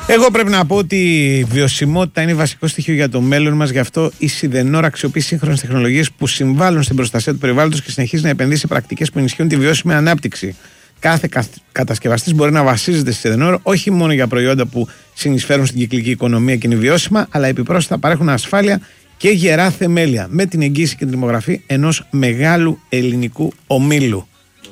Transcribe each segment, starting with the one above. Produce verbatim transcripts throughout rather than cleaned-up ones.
Εγώ πρέπει να πω ότι η βιωσιμότητα είναι βασικό στοιχείο για το μέλλον μας. Γι' αυτό η Σιδενόρα αξιοποιεί σύγχρονες τεχνολογίες που συμβάλλουν στην προστασία του περιβάλλοντος και συνεχίζει να επενδύει σε πρακτικές που ενισχύουν τη βιώσιμη ανάπτυξη. Κάθε κατασκευαστής μπορεί να βασίζεται στη Σιδενόρα όχι μόνο για προϊόντα που συνεισφέρουν στην κυκλική οικονομία και είναι βιώσιμα, αλλά επιπρόσθετα παρέχουν ασφάλεια και γερά θεμέλια με την εγγύηση και την τιμογραφή ενός μεγάλου ελληνικού ομίλου.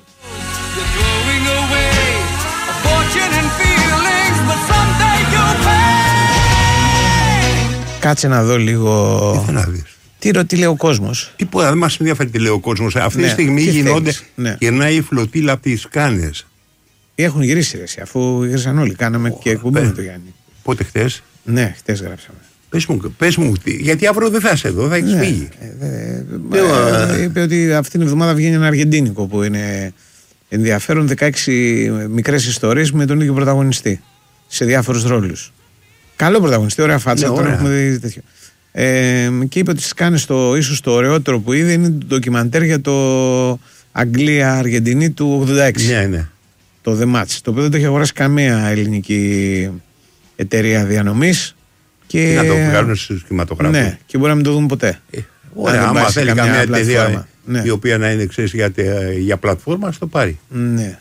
Κάτσε να δω λίγο. Τι να δεις. Τι, ρω, τι λέει ο κόσμος. Τίποτα, δεν μας ενδιαφέρει τι λέει ο κόσμος. Αυτή ναι, τη στιγμή γινόνται. Ναι. Γυρνάει η φλωτήλα από τις Κάνες. Έχουν γυρίσει ρε, αφού γύρισαν όλοι. Κάναμε oh, και εκπομπή με το Γιάννη. Πότε, χτες? Ναι, χτες γράψαμε. Πες μου, πες μου, γιατί αύριο δεν θα είσαι εδώ, θα έχεις ναι, φύγει. Ε, ε, ε, είπε ότι αυτήν την εβδομάδα βγαίνει ένα αργεντίνικο που είναι ενδιαφέρον. δεκαέξι μικρές ιστορίες με τον ίδιο πρωταγωνιστή. Σε διάφορους ρόλους. Καλό πρωταγωνιστή, ωραία φάτσα. Ναι, τον έχουμε δει τέτοιο. Ε, και είπε ότι κάνει στο ίσως το ωραιότερο που είδε είναι το ντοκιμαντέρ για το Αγγλία-Αργεντινή του ογδόντα έξι. Ναι, ναι. Το The Match. Το οποίο δεν το έχει αγοράσει καμία ελληνική εταιρεία διανομής. Και να το βγάλουν στους κινηματογράφους. Ναι, και μπορεί να μην το δουν ποτέ. Ε, ωραία, άμα θέλει καμία εταιρεία ναι. η οποία να είναι ξέρεις, για, για πλατφόρμα, ας το πάρει. Ναι.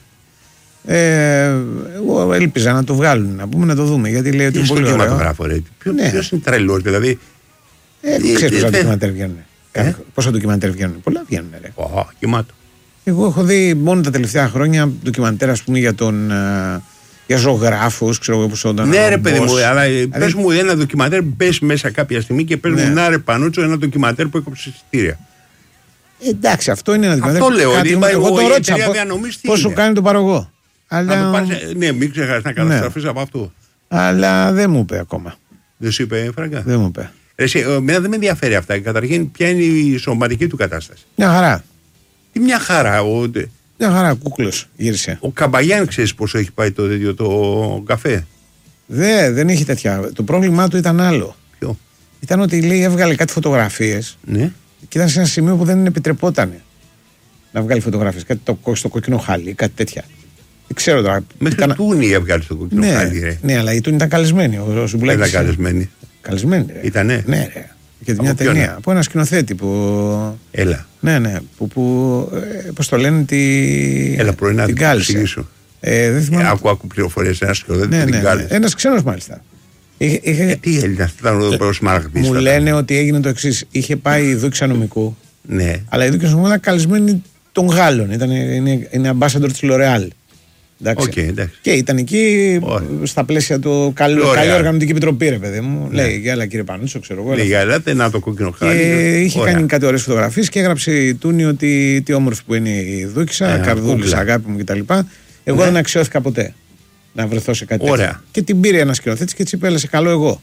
Ε, εγώ έλπιζα να το βγάλουν, να πούμε να το δούμε. Γιατί λέει ότι είναι πολύ ωραίο. Κινηματογράφο, ρε. Ποιος ναι. είναι τρελός, δηλαδή. Ε, ξέρεις πόσα ντοκιμαντέρ βγαίνουν. Ε? Πόσα ντοκιμαντέρ βγαίνουν. Πολλά βγαίνουν, ρε. Oh, κοιμάτω. Εγώ έχω δει μόνο τα τελευταία χρόνια ντοκιμαντέρ, ας πούμε, για τον. Για ζωγράφους, ξέρω εγώ πώς όταν. Ναι, ρε παιδί μου, αλλά πες μου ένα ντοκιμαντέρ, μπες μέσα κάποια στιγμή και πες μου να ρε Πανούτσο ένα ντοκιμαντέρ που έκοψε εισιτήρια. Εντάξει, αυτό είναι ένα ντοκιμαντέρ. Αυτό λέω, κάτι, ότι εγώ το ρώτησα πόσο είναι. κάνει το παραγωγό. Αλλά... Να το πάρεις, ναι, μην ξεχάσεις να καταστραφείς ναι. από αυτό. Αλλά δεν μου είπε ακόμα. Δεν σου είπε, Φραγκά. Δεν μου είπε. Εσύ, εμένα δεν με ενδιαφέρει αυτά. Καταρχήν, ποια είναι η σωματική του κατάσταση. Μια χαρά. Τι μια χαρά. Ο... Μια χαρά, κούκλος γύρισε. Ο Καμπαγιάν, ξέρεις πόσο έχει πάει το, το, το καφέ. Δε, δεν είχε τέτοια. Το πρόβλημά του ήταν άλλο. Ποιο? Ήταν ότι λέει έβγαλε κάτι φωτογραφίες. Ναι. Και ήταν σε ένα σημείο που δεν επιτρεπόταν να βγάλει φωτογραφίες. Κάτι το, στο κόκκινο χάλι, κάτι τέτοια. Δεν ξέρω τώρα. Μέχρι ήταν... Τούνη έβγαλε στο κόκκινο ναι, χάλι. Ρε. Ναι, αλλά η Τούνη ήταν καλεσμένη. Ο, ο δεν ήταν καλεσμένη. Καλεσμένη. Ρε. Ήτανε. Ναι, ρε. Και μια ταινία. Ναι. Από ένα σκηνοθέτη που. Έλα. Ναι, ναι. Που. που ε, πώς το λένε, τη. Έλα, πρωί να την εξηγήσω. Ε, δεν θυμάμαι. Ε, άκου, άκου πληροφορίες. Ένα σκηνοθέτη ναι, την ναι, ναι. Ένας ξένος μάλιστα. Είχε, είχε... Ε, τι Έλληνα, ήταν ο πρώτος Μαραγδής. Μου λένε ότι έγινε το εξής. Είχε πάει η δούξα νομικού. Ναι. Αλλά η δούξα νομικού ήταν καλεσμένη των Γάλλων. Ήταν, είναι, είναι ambassador της L'Oréal. Εντάξει. Okay, εντάξει. Και ήταν εκεί Ωραία. Στα πλαίσια του καλή οργανωτική επιτροπή, ρε παιδί μου. Ναι. Λέει, γεια, κύριε Πανούτσο, ξέρω εγώ. Λέει, γεια, να το κόκκινο χάρι. Και είχε Ωραία. κάνει κάτι ωραίες φωτογραφίες και έγραψε η Τούνη ότι τι όμορφη που είναι η Δούκησα, καρδούλης, αγάπη μου κτλ. Εγώ ναι. δεν αξιώθηκα ποτέ να βρεθώ σε κάτι τέτοιο. Και την πήρε ένα σκηνοθέτη και έτσι είπε, καλό εγώ.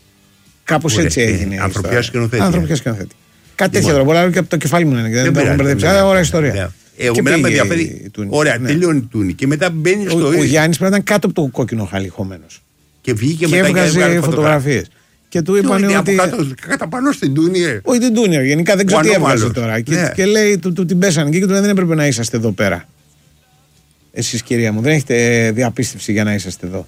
Κάπως έτσι έγινε. Ανθρωπιά σκηνοθέτη. Ανθρωπιά σκηνοθέτη. Κάτι τέτοιο τώρα. Μπορεί να και από το κεφάλι μου είναι. Δεν το έχω μπερδέψει. Ωραία ιστορία. Εγώ μετά με ενδιαφέρει. Ωραία, ναι. τελειώνει η Τούνη. Και μετά μπαίνει ο, στο. Ο Γιάννης πρέπει να ήταν κάτω από το κόκκινο χάλι χωμένος. Και βγήκε και μετά έβγαζε φωτογραφίες. Και του είπαν ότι. Από κάτω, κατά πάνω στην Τούνη. Ε. Όχι την Τούνη, γενικά δεν ξέρω τι έβγαζε τώρα. Ναι. Και, και λέει, του, του την πέσανε και του λέει δεν έπρεπε να είσαστε εδώ πέρα. Εσείς κυρία μου, δεν έχετε διαπίστευση για να είσαστε εδώ.